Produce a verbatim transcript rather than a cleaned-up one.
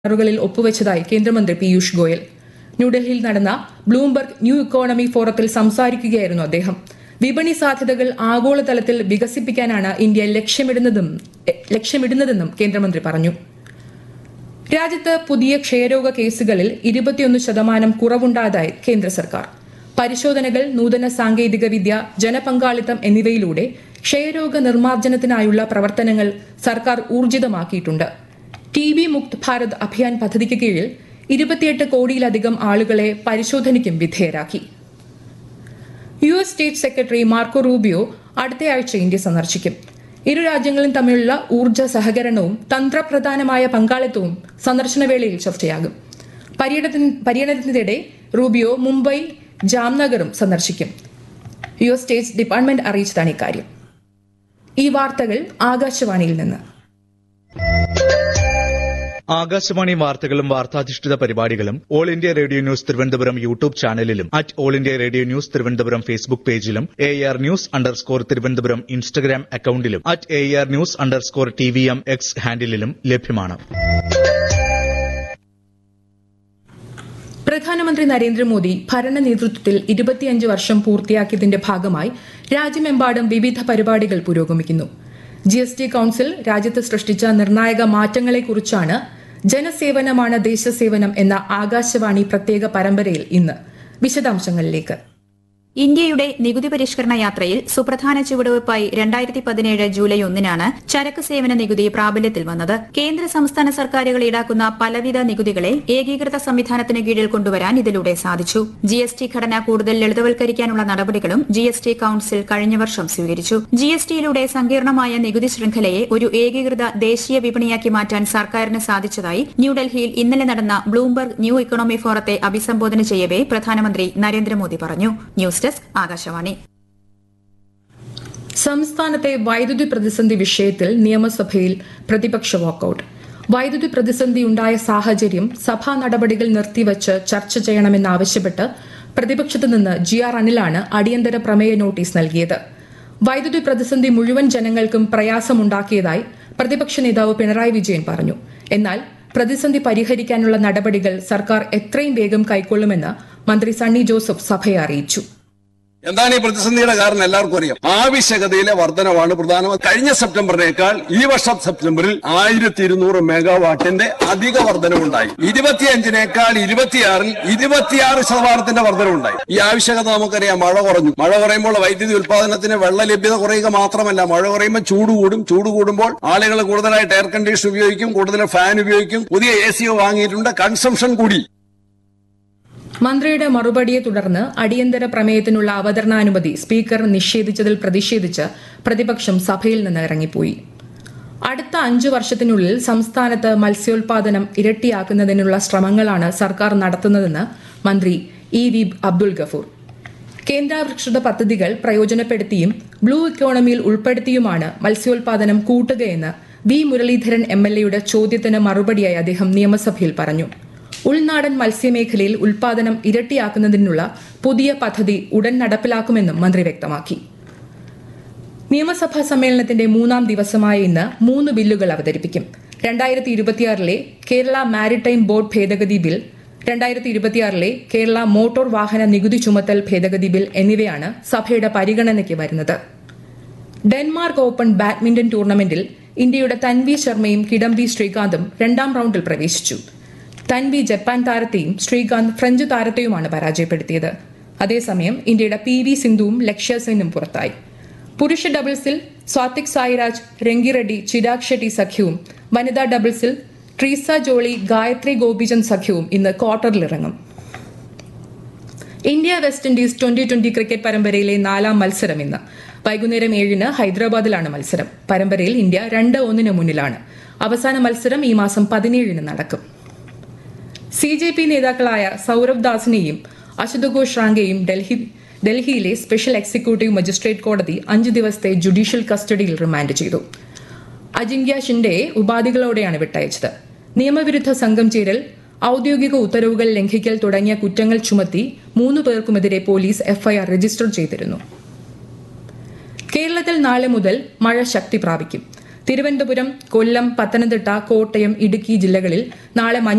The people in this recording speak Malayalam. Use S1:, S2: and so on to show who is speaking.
S1: കരാറുകളിൽ ഒപ്പുവെച്ചതായി കേന്ദ്രമന്ത്രി പീയൂഷ് ഗോയൽ. ന്യൂഡൽഹിയിൽ നടന്ന ബ്ലൂംബർഗ് ന്യൂ ഇക്കോണമി ഫോറത്തിൽ സംസാരിക്കുകയായിരുന്നു അദ്ദേഹം. വിപണി സാധ്യതകൾ ആഗോളതലത്തിൽ വികസിപ്പിക്കാനാണ് ഇന്ത്യ ലക്ഷ്യമിടുന്നതെന്നും കേന്ദ്രമന്ത്രി പറഞ്ഞു. രാജ്യത്ത് പുതിയ ക്ഷയരോഗ കേസുകളിൽ ഇരുപത്തിയൊന്ന് ശതമാനം കുറവുണ്ടായതായി കേന്ദ്ര സർക്കാർ. പരിശോധനകൾ, നൂതന സാങ്കേതിക വിദ്യ, ജനപങ്കാളിത്തം എന്നിവയിലൂടെ ക്ഷയരോഗ നിർമ്മാർജ്ജനത്തിനായുള്ള പ്രവർത്തനങ്ങൾ സർക്കാർ ഊർജിതമാക്കിയിട്ടുണ്ട്. ടി ബി മുക്ത് ഭാരത് അഭിയാൻ പദ്ധതിക്ക് കീഴിൽ ഇരുപത്തിയെട്ട് കോടിയിലധികം ആളുകളെ പരിശോധനയ്ക്കും വിധേയരാക്കി. U S state secretary Marco Rubio അടുത്തയാഴ്ച ഇന്ത്യ സന്ദർശിക്കും. ഇരു രാജ്യങ്ങളും തമ്മിലുള്ള ഊർജ്ജ സഹകരണവും തന്ത്രപ്രധാനമായ പങ്കാളിത്തവും സന്ദർശനവേളയിൽ ചർച്ചയാകും. പര്യടനത്തിനിടെ റൂബിയോ മുംബൈ, ജാംനഗറും സന്ദർശിക്കും. യു എസ് സ്റ്റേറ്റ് ഡിപ്പാർട്ട്മെന്റ് അറിയിച്ചതാണ് ഇക്കാര്യം. ഈ വാർത്തകൾ ആകാശവാണിയിൽ നിന്ന്.
S2: ആകാശവാണി വാർത്തകളും വാർത്താധിഷ്ഠിത പരിപാടികളും all India radio news Thiruvananthapuram YouTube ചാനലിലും at all India radio news Thiruvananthapuram Facebook പേജിലും A R news underscore Thiruvananthapuram Instagram അക്കൌണ്ടിലും at A R news underscore T V M X ഹാൻഡിലും ലഭ്യമാണ്.
S1: പ്രധാനമന്ത്രി നരേന്ദ്രമോദി ഭരണ നേതൃത്വത്തിൽ ഇരുപത്തിയഞ്ച് വർഷം പൂർത്തിയാക്കിയതിന്റെ ഭാഗമായി രാജ്യമെമ്പാടും വിവിധ പരിപാടികൾ പുരോഗമിക്കുന്നു. ജി എസ് ടി കൌൺസിൽ രാജ്യത്ത് സൃഷ്ടിച്ച നിർണായക മാറ്റങ്ങളെക്കുറിച്ചാണ് ജനസേവനമാണ് ദേശസേവനം എന്ന ആകാശവാണി പ്രത്യേക പരമ്പരയിൽ ഇന്ന്. വിശദാംശങ്ങളിലേക്ക്.
S3: ഇന്ത്യയുടെ നികുതി പരിഷ്കരണ യാത്രയിൽ സുപ്രധാന ചുവടുവയ്പായി രണ്ടായിരത്തി പതിനേഴ് ജൂലൈ ഒന്നിനാണ് ചരക്ക് സേവന നികുതി പ്രാബല്യത്തിൽ വന്നത്. കേന്ദ്ര സംസ്ഥാന സർക്കാരുകൾ ഈടാക്കുന്ന പലവിധ നികുതികളെ ഏകീകൃത സംവിധാനത്തിന് കീഴിൽ കൊണ്ടുവരാൻ ഇതിലൂടെ സാധിച്ചു. ജി എസ് ടി ഘടന കൂടുതൽ ലളിതവൽക്കരിക്കാനുള്ള നടപടികളും ജി എസ് ടി കൌൺസിൽ കഴിഞ്ഞ വർഷം സ്വീകരിച്ചു. ജി എസ് ടിയിലൂടെ സങ്കീർണമായ നികുതി ശൃംഖലയെ ഒരു ഏകീകൃത ദേശീയ വിപണിയാക്കി മാറ്റാൻ സർക്കാരിന് സാധിച്ചതായി ന്യൂഡൽഹിയിൽ ഇന്നലെ നടന്ന ബ്ലൂംബർഗ് ന്യൂ ഇക്കോണമി ഫോറത്തെ അഭിസംബോധന ചെയ്യവെ പ്രധാനമന്ത്രി നരേന്ദ്രമോദി പറഞ്ഞു. News desk Akashvani.
S1: സംസ്ഥാനത്തെ വൈദ്യുതി പ്രതിസന്ധി വിഷയത്തിൽ നിയമസഭയിൽ പ്രതിപക്ഷ വാക്കൌട്ട്. വൈദ്യുതി പ്രതിസന്ധിയുണ്ടായ സാഹചര്യം സഭാ നടപടികൾ നിർത്തിവച്ച് ചർച്ച ചെയ്യണമെന്നാവശ്യപ്പെട്ട് പ്രതിപക്ഷത്തു നിന്ന് ജി ആർ അനിലാണ് അടിയന്തര പ്രമേയ നോട്ടീസ് നൽകിയത്. വൈദ്യുതി പ്രതിസന്ധി മുഴുവൻ ജനങ്ങൾക്കും പ്രയാസമുണ്ടാക്കിയതായി പ്രതിപക്ഷ നേതാവ് പിണറായി വിജയൻ പറഞ്ഞു. എന്നാൽ പ്രതിസന്ധി പരിഹരിക്കാനുള്ള നടപടികൾ സർക്കാർ എത്രയും വേഗം കൈക്കൊള്ളുമെന്ന് മന്ത്രി സണ്ണി ജോസഫ് സഭയെ അറിയിച്ചു.
S4: എന്താണ് ഈ പ്രതിസന്ധിയുടെ കാരണം എല്ലാവർക്കും അറിയാം. ആവശ്യകതയിലെ വർധനവാണ് പ്രധാനം. കഴിഞ്ഞ സെപ്റ്റംബറിനേക്കാൾ ഈ വർഷം സെപ്റ്റംബറിൽ ആയിരത്തി ഇരുന്നൂറ് മെഗാവാട്ടിന്റെ അധിക വർധനവുണ്ടായി. ഇരുപത്തിയഞ്ചിനേക്കാൾ ഇരുപത്തിയാറിൽ ഇരുപത്തിയാറ് ശതമാനത്തിന്റെ വർധനവുണ്ടായി. ഈ ആവശ്യകത നമുക്കറിയാം. മഴ കുറഞ്ഞു. മഴ കുറയുമ്പോൾ വൈദ്യുതി ഉൽപാദനത്തിന് വെള്ള ലഭ്യത കുറയുക മാത്രമല്ല, മഴ കുറയുമ്പോൾ ചൂട് കൂടും. ചൂട് കൂടുമ്പോൾ ആളുകൾ കൂടുതലായിട്ട് എയർ കണ്ടീഷൻ ഉപയോഗിക്കും, കൂടുതൽ ഫാൻ ഉപയോഗിക്കും. പുതിയ എ സിയോ വാങ്ങിയിട്ടുണ്ട്. കൺസംഷൻ കൂടി.
S1: മന്ത്രിയുടെ മറുപടിയെ തുടർന്ന് അടിയന്തര പ്രമേയത്തിനുള്ള അവതരണാനുമതി സ്പീക്കർ നിഷേധിച്ചതിൽ പ്രതിഷേധിച്ച് പ്രതിപക്ഷം സഭയിൽ നിന്ന് ഇറങ്ങിപ്പോയി. അടുത്ത അഞ്ചു വർഷത്തിനുള്ളിൽ സംസ്ഥാനത്ത് മത്സ്യോൽപാദനം ഇരട്ടിയാക്കുന്നതിനുള്ള ശ്രമങ്ങളാണ് സർക്കാർ നടത്തുന്നതെന്ന് മന്ത്രി ഇ വി അബ്ദുൽ ഗഫൂർ. കേന്ദ്രാവിഷ്കൃത പദ്ധതികൾ പ്രയോജനപ്പെടുത്തിയും blue ഇക്കോണമിയിൽ ഉൾപ്പെടുത്തിയുമാണ് മത്സ്യോൽപാദനം കൂട്ടുകയെന്ന് V Muraleedharan M L എയുടെ ചോദ്യത്തിന് മറുപടിയായി അദ്ദേഹം നിയമസഭയിൽ പറഞ്ഞു. ഉൾനാടൻ മത്സ്യമേഖലയിൽ ഉൽപാദനം ഇരട്ടിയാക്കുന്നതിനുള്ള പുതിയ പദ്ധതി ഉടൻ നടപ്പിലാക്കുമെന്നും മന്ത്രി വ്യക്തമാക്കി. നിയമസഭാ സമ്മേളനത്തിന്റെ മൂന്നാം ദിവസമായ ഇന്ന് മൂന്ന് ബില്ലുകൾ അവതരിപ്പിക്കും. രണ്ടായിരത്തി ഇരുപത്തിയാറിലെ കേരള മാരിടൈം ബോർഡ് ഭേദഗതി ബിൽ, രണ്ടായിരത്തി ഇരുപത്തിയാറിലെ കേരള മോട്ടോർ വാഹന നികുതി ചുമത്തൽ ഭേദഗതി ബിൽ എന്നിവയാണ് സഭയുടെ പരിഗണനയ്ക്ക് വരുന്നത്. ഡെൻമാർക്ക് ഓപ്പൺ ബാഡ്മിന്റൺ ടൂർണമെന്റിൽ ഇന്ത്യയുടെ തൻവി ശർമ്മയും കിഡംബി ശ്രീകാന്തും രണ്ടാം റൌണ്ടിൽ പ്രവേശിച്ചു. തൻവി ജപ്പാൻ താരത്തെയും ശ്രീകാന്ത് ഫ്രഞ്ച് താരത്തെയുമാണ് പരാജയപ്പെടുത്തിയത്. അതേസമയം ഇന്ത്യയുടെ പി വി സിന്ധുവും ലക്ഷ്യ സെന്നും പുറത്തായി. പുരുഷ ഡബിൾസിൽ സ്വാതിക് സായിരാജ്, രംഗിറെഡ്ഡി, ചിരാഗ് ഷെട്ടി സഖ്യവും വനിതാ ഡബിൾസിൽ ട്രീസ ജോളി, ഗായത്രി ഗോപിചന്ദ് സഖ്യവും ഇന്ന് ക്വാർട്ടറിലിറങ്ങും. India west Indies twenty twenty cricket പരമ്പരയിലെ നാലാം മത്സരം ഇന്ന് വൈകുന്നേരം ഏഴിന് ഹൈദരാബാദിലാണ് മത്സരം. പരമ്പരയിൽ ഇന്ത്യ രണ്ട് ഒന്നിന് മുന്നിലാണ്. അവസാന മത്സരം ഈ മാസം പതിനേഴിന് നടക്കും. സി ജെ പി നേതാക്കളായ സൌരവ് ദാസിനെയും അശുതോഘോഷ് റാങ്കെയും ഡൽഹി ഡൽഹിയിലെ സ്പെഷ്യൽ എക്സിക്യൂട്ടീവ് മജിസ്ട്രേറ്റ് കോടതി അഞ്ച് ദിവസത്തെ ജുഡീഷ്യൽ കസ്റ്റഡിയിൽ റിമാൻഡ് ചെയ്തു. അജിങ്ക്യ ഷിൻഡെയെ ഉപാധികളോടെയാണ് വിട്ടയച്ചത്. നിയമവിരുദ്ധ സംഘം ചേരൽ, ഔദ്യോഗിക ഉത്തരവുകൾ ലംഘിക്കൽ തുടങ്ങിയ കുറ്റങ്ങൾ ചുമത്തി മൂന്നു പേർക്കുമെതിരെ പോലീസ് എഫ്ഐആർ രജിസ്റ്റർ ചെയ്തിരുന്നു. കേരളത്തിൽ നാളെ മുതൽ മഴ ശക്തി പ്രാപിക്കും. തിരുവനന്തപുരം, കൊല്ലം, പത്തനംതിട്ട, കോട്ടയം, ഇടുക്കി ജില്ലകളിൽ നാളെ